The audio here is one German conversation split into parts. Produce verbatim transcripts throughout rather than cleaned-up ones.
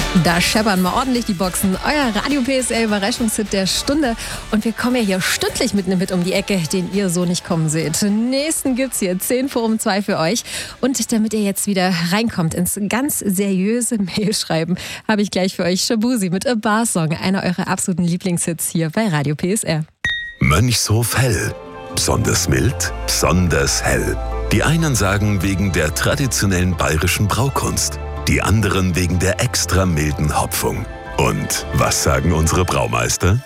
Da scheppern mal ordentlich die Boxen. Euer Radio P S L-Überraschungshit der Stunde. Und wir kommen ja hier stündlich mit einem Hit um die Ecke, den ihr so nicht kommen seht. Nächsten gibt's hier zehn vor um zwei für euch. Und damit ihr jetzt wieder reinkommt ins ganz seriöse Mailschreiben, habe ich gleich für euch Shabuzi mit A Bar Song, einer eurer absoluten Lieblingshits hier bei Radio P S R. Mönchshof Hell. Besonders mild, besonders hell. Die einen sagen wegen der traditionellen bayerischen Braukunst. Die anderen wegen der extra milden Hopfung. Und was sagen unsere Braumeister?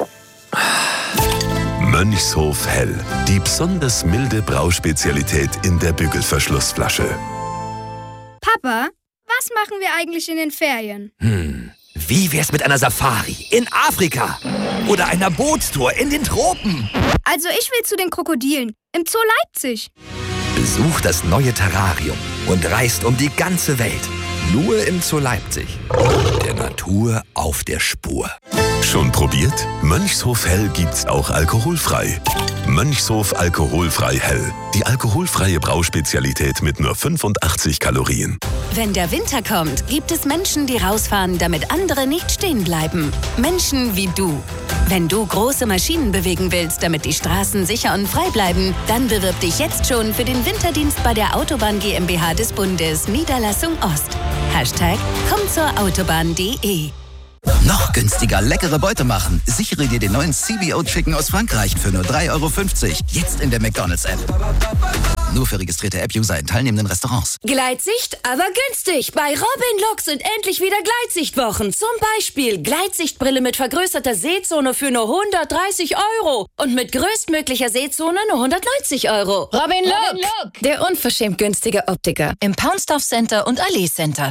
Mönchshof Hell. Die besonders milde Brauspezialität in der Bügelverschlussflasche. Papa, was machen wir eigentlich in den Ferien? Hm, wie wär's mit einer Safari in Afrika? Oder einer Bootstour in den Tropen? Also ich will zu den Krokodilen im Zoo Leipzig. Besucht das neue Terrarium und reist um die ganze Welt. Nur im Zoo Leipzig. Der Natur auf der Spur. Schon probiert? Mönchshof Hell gibt's auch alkoholfrei. Mönchshof Alkoholfrei Hell. Die alkoholfreie Brauspezialität mit nur fünfundachtzig Kalorien. Wenn der Winter kommt, gibt es Menschen, die rausfahren, damit andere nicht stehen bleiben. Menschen wie du. Wenn du große Maschinen bewegen willst, damit die Straßen sicher und frei bleiben, dann bewirb dich jetzt schon für den Winterdienst bei der Autobahn GmbH des Bundes, Niederlassung Ost. Hashtag komm zur Autobahn punkt de. Noch günstiger leckere Beute machen. Sichere dir den neuen C B O Chicken aus Frankreich für nur drei Euro fünfzig. Jetzt in der McDonald's-App. Nur für registrierte App-User in teilnehmenden Restaurants. Gleitsicht, aber günstig. Bei Robin Look sind endlich wieder Gleitsichtwochen. Zum Beispiel Gleitsichtbrille mit vergrößerter Sehzone für nur hundertdreißig Euro. Und mit größtmöglicher Sehzone nur hundertneunzig Euro. Robin Look, Robin Look. Der unverschämt günstige Optiker. Im Poundstuff Center und Allee Center.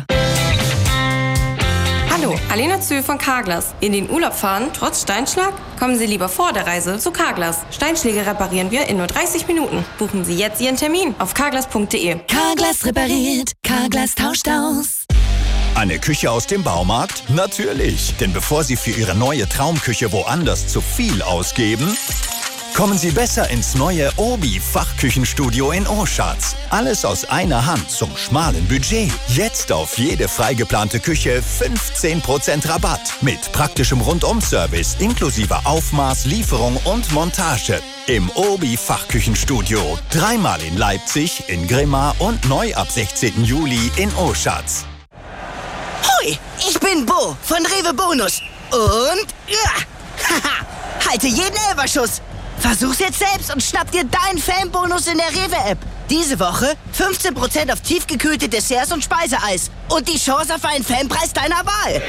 Hallo, Alena Zö von Carglass. In den Urlaub fahren, trotz Steinschlag? Kommen Sie lieber vor der Reise zu Carglass. Steinschläge reparieren wir in nur dreißig Minuten. Buchen Sie jetzt Ihren Termin auf carglass punkt de. Carglass repariert, Carglass tauscht aus. Eine Küche aus dem Baumarkt? Natürlich. Denn bevor Sie für Ihre neue Traumküche woanders zu viel ausgeben, kommen Sie besser ins neue Obi Fachküchenstudio in Oschatz. Alles aus einer Hand zum schmalen Budget. Jetzt auf jede freigeplante Küche fünfzehn Prozent Rabatt. Mit praktischem Rundum-Service inklusive Aufmaß, Lieferung und Montage. Im Obi Fachküchenstudio. Dreimal in Leipzig, in Grimma und neu ab sechzehnten Juli in Oschatz. Hoi, ich bin Bo von Rewe Bonus. Und ja, haha, halte jeden Elferschuss. Versuch's jetzt selbst und schnapp dir deinen Fanbonus in der Rewe-App. Diese Woche fünfzehn Prozent auf tiefgekühlte Desserts und Speiseeis. Und die Chance auf einen Fanpreis deiner Wahl.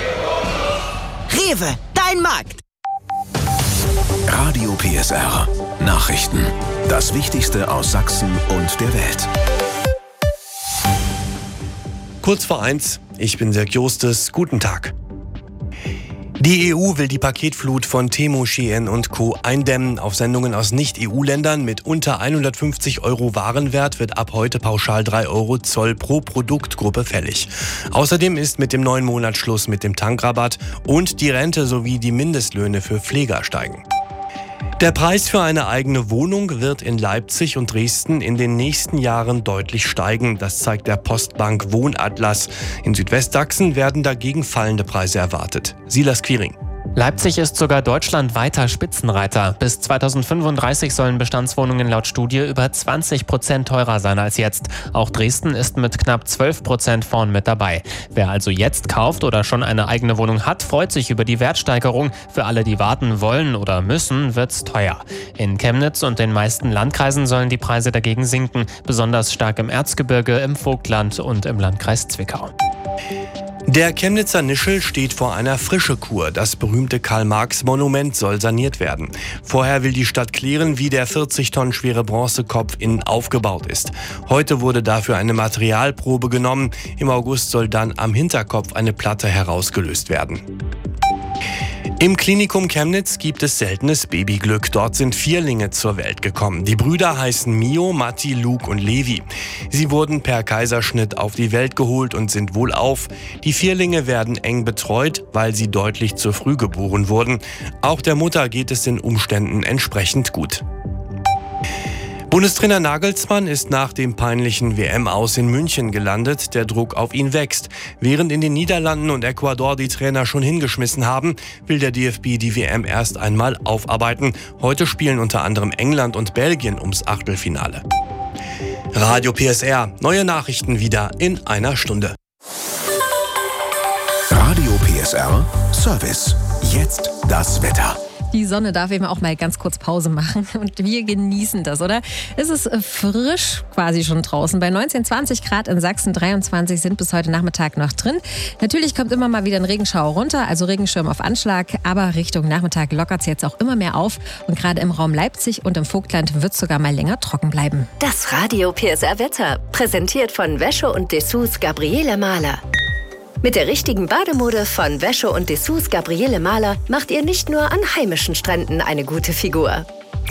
Rewe, dein Markt. Radio P S R. Nachrichten. Das Wichtigste aus Sachsen und der Welt. Kurz vor eins, ich bin Dirk Jostes. Guten Tag. Die E U will die Paketflut von Temu, Shein und Co. eindämmen. Auf Sendungen aus Nicht-E U-Ländern mit unter hundertfünfzig Euro Warenwert wird ab heute pauschal drei Euro Zoll pro Produktgruppe fällig. Außerdem ist mit dem neuen Monat Schluss mit dem Tankrabatt und die Rente sowie die Mindestlöhne für Pfleger steigen. Der Preis für eine eigene Wohnung wird in Leipzig und Dresden in den nächsten Jahren deutlich steigen. Das zeigt der Postbank Wohnatlas. In Südwestsachsen werden dagegen fallende Preise erwartet. Silas Quiring. Leipzig ist sogar deutschlandweiter Spitzenreiter. Bis zweitausendfünfunddreißig sollen Bestandswohnungen laut Studie über zwanzig Prozent teurer sein als jetzt. Auch Dresden ist mit knapp zwölf Prozent vorn mit dabei. Wer also jetzt kauft oder schon eine eigene Wohnung hat, freut sich über die Wertsteigerung. Für alle, die warten wollen oder müssen, wird's teuer. In Chemnitz und den meisten Landkreisen sollen die Preise dagegen sinken. Besonders stark im Erzgebirge, im Vogtland und im Landkreis Zwickau. Der Chemnitzer Nischel steht vor einer Frischekur. Das berühmte Karl-Marx-Monument soll saniert werden. Vorher will die Stadt klären, wie der vierzig Tonnen schwere Bronzekopf innen aufgebaut ist. Heute wurde dafür eine Materialprobe genommen. Im August soll dann am Hinterkopf eine Platte herausgelöst werden. Im Klinikum Chemnitz gibt es seltenes Babyglück. Dort sind Vierlinge zur Welt gekommen. Die Brüder heißen Mio, Matti, Luke und Levi. Sie wurden per Kaiserschnitt auf die Welt geholt und sind wohlauf. Die Vierlinge werden eng betreut, weil sie deutlich zu früh geboren wurden. Auch der Mutter geht es den Umständen entsprechend gut. Bundestrainer Nagelsmann ist nach dem peinlichen W M-Aus in München gelandet. Der Druck auf ihn wächst. Während in den Niederlanden und Ecuador die Trainer schon hingeschmissen haben, will der D F B die W M erst einmal aufarbeiten. Heute spielen unter anderem England und Belgien ums Achtelfinale. Radio P S R. Neue Nachrichten wieder in einer Stunde. Radio P S R Service. Jetzt das Wetter. Die Sonne darf eben auch mal ganz kurz Pause machen und wir genießen das, oder? Es ist frisch quasi schon draußen. Bei neunzehn, zwanzig Grad in Sachsen, dreiundzwanzig sind bis heute Nachmittag noch drin. Natürlich kommt immer mal wieder ein Regenschauer runter, also Regenschirm auf Anschlag, aber Richtung Nachmittag lockert es jetzt auch immer mehr auf und gerade im Raum Leipzig und im Vogtland wird es sogar mal länger trocken bleiben. Das Radio P S R Wetter, präsentiert von Wäsche und Dessous Gabriele Mahler. Mit der richtigen Bademode von Wäsche und Dessous Gabriele Mahler macht ihr nicht nur an heimischen Stränden eine gute Figur.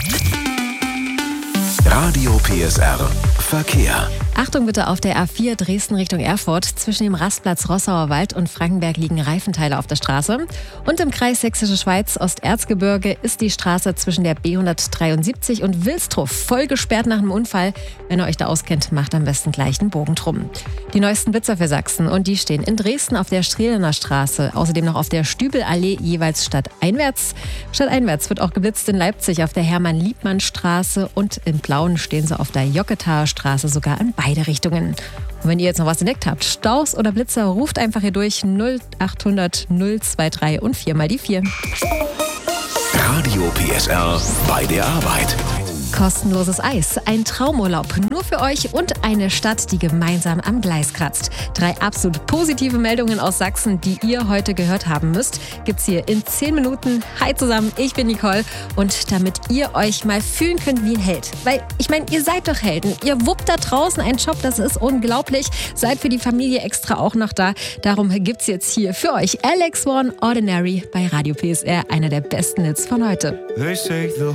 Radio P S R Verkehr. Achtung bitte auf der A vier Dresden Richtung Erfurt. Zwischen dem Rastplatz Rossauer Wald und Frankenberg liegen Reifenteile auf der Straße. Und im Kreis Sächsische Schweiz Osterzgebirge ist die Straße zwischen der B hundertdreiundsiebzig und Wilsdruff voll gesperrt nach einem Unfall. Wenn ihr euch da auskennt, macht am besten gleich einen Bogen drum. Die neuesten Blitzer für Sachsen und die stehen in Dresden auf der Strehlener Straße. Außerdem noch auf der Stübelallee jeweils stadteinwärts. Stadteinwärts wird auch geblitzt in Leipzig auf der Hermann-Liebmann-Straße und in Plauen stehen sie auf der Jocketaer Straße sogar in beide Richtungen. Und wenn ihr jetzt noch was entdeckt habt, Staus oder Blitzer, ruft einfach hier durch null achthundert null drei und vier mal die vier. Radio P S R bei der Arbeit. Kostenloses Eis, ein Traumurlaub nur für euch und eine Stadt, die gemeinsam am Gleis kratzt. Drei absolut positive Meldungen aus Sachsen, die ihr heute gehört haben müsst, gibt's hier in zehn Minuten. Hi zusammen, ich bin Nicole und damit ihr euch mal fühlen könnt wie ein Held, weil ich meine, ihr seid doch Helden, ihr wuppt da draußen einen Job, das ist unglaublich, seid für die Familie extra auch noch da, darum gibt's jetzt hier für euch Alex One Ordinary bei Radio P S R, einer der besten Hits von heute.